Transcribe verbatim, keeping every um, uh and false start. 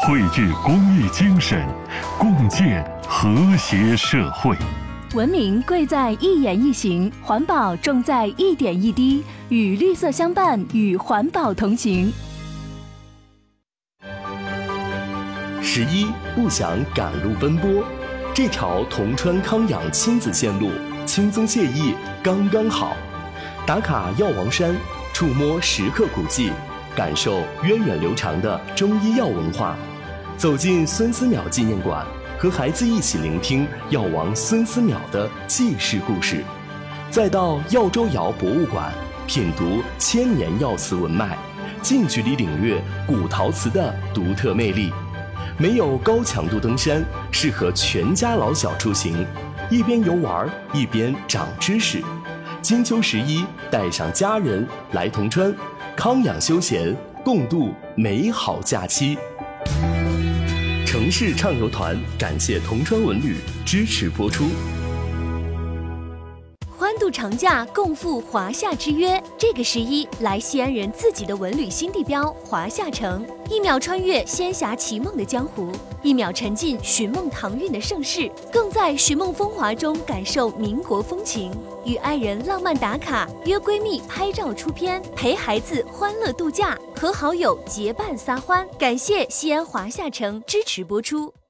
绘制公益精神，共建和谐社会。 文明贵在一言一行，环保重在一点一滴，与绿色相伴，与环保同行。 十一不想赶路奔波，这条铜川康养亲子线路轻松惬意刚刚好。打卡药王山，触摸石刻古迹，感受源远流长的中医药文化，走进孙思邈纪念馆，和孩子一起聆听药王孙思邈的记事故事，再到药周窑博物馆品读千年药瓷文脉，近距离领略古陶瓷的独特魅力。没有高强度登山，适合全家老小出行，一边游玩一边长知识。金秋十一，带上家人来铜川，康养休闲，共度美好假期。城市畅游团感谢铜川文旅支持播出。 欢度长假，共赴华夏之约。这个十一，来西安人自己的文旅新地标华夏城，一秒穿越仙侠奇梦的江湖，一秒沉浸寻梦唐韵的盛世，更在寻梦风华中感受民国风情。与爱人浪漫打卡，约闺蜜拍照出片，陪孩子欢乐度假，和好友结伴撒欢。感谢西安华夏城支持播出。